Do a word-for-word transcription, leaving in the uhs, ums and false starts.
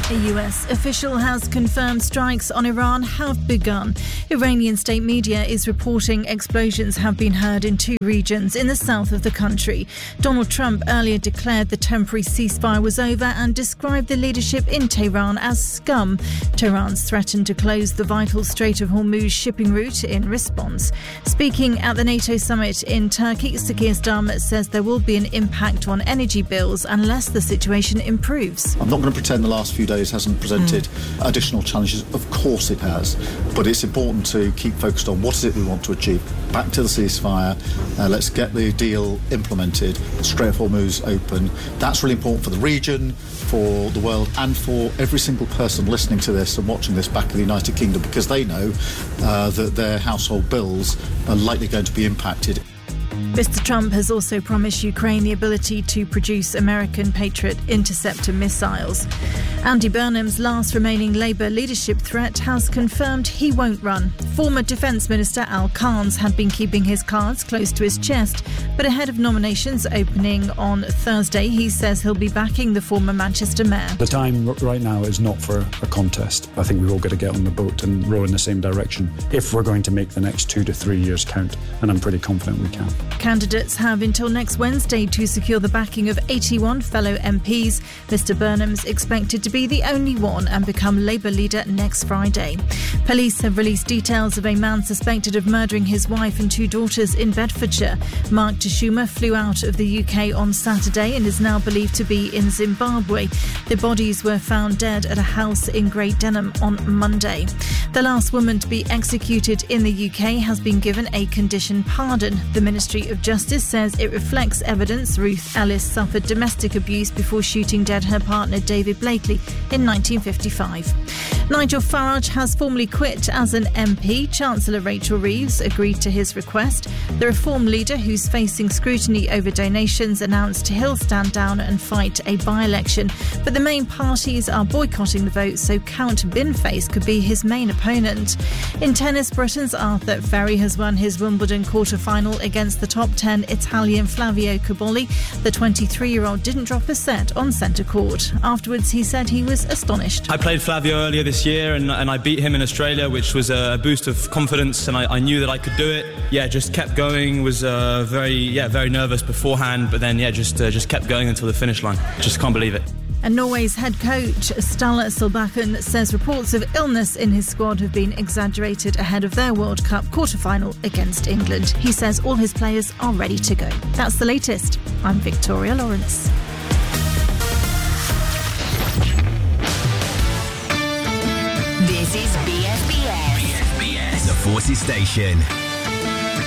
A U S official has confirmed strikes on Iran have begun. Iranian state media is reporting explosions have been heard in two regions in the south of the country. Donald Trump earlier declared the temporary ceasefire was over and described the leadership in Tehran as scum. Tehran's threatened to close the vital Strait of Hormuz shipping route in response. Speaking at the NATO summit in Turkey, Sir Keir Starmer says there will be an impact on energy bills unless the situation improves. I'm not going to pretend the last few days hasn't presented mm. additional challenges. Of course it has, but it's important to keep focused on what is it we want to achieve. Back to the ceasefire, uh, let's get the deal implemented, Strait of Hormuz open. That's really important for the region, for the world, and for every single person listening to this and watching this back in the United Kingdom, because they know uh, that their household bills are likely going to be impacted. Mister Trump has also promised Ukraine the ability to produce American Patriot interceptor missiles. Andy Burnham's last remaining Labour leadership threat has confirmed he won't run. Former Defence Minister Al Carnes had been keeping his cards close to his chest, but ahead of nominations opening on Thursday, he says he'll be backing the former Manchester mayor. The time right now is not for a contest. I think we've all got to get on the boat and row in the same direction if we're going to make the next two to three years count, and I'm pretty confident we can. Candidates have until next Wednesday to secure the backing of eighty-one fellow M Ps. Mister Burnham's expected to be the only one and become Labour leader next Friday. Police have released details of a man suspected of murdering his wife and two daughters in Bedfordshire. Mark Tashuma flew out of the U K on Saturday and is now believed to be in Zimbabwe. The bodies were found dead at a house in Great Denham on Monday. The last woman to be executed in the U K has been given a condition pardon. The Ministry of Justice says it reflects evidence Ruth Ellis suffered domestic abuse before shooting dead her partner David Blakely in nineteen fifty-five. Nigel Farage has formally quit as an M P. Chancellor Rachel Reeves agreed to his request. The Reform leader, who's facing scrutiny over donations, announced he'll stand down and fight a by-election. But the main parties are boycotting the vote, so Count Binface could be his main opponent. In tennis, Britain's Arthur Ferry has won his Wimbledon quarter-final against the top ten Italian Flavio Cobolli. The twenty-three-year-old didn't drop a set on centre court. Afterwards, he said he was astonished. I played Flavio earlier this year and, and I beat him in Australia, which was a boost of confidence, and I, I knew that I could do it. Yeah, just kept going. Was uh, very, yeah, very nervous beforehand, but then yeah, just uh, just kept going until the finish line. Just can't believe it. And Norway's head coach, Ståle Solbakken, says reports of illness in his squad have been exaggerated ahead of their World Cup quarter-final against England. He says all his players are ready to go. That's the latest. I'm Victoria Lawrence. This is B S B S. B S B S, the Forces Station.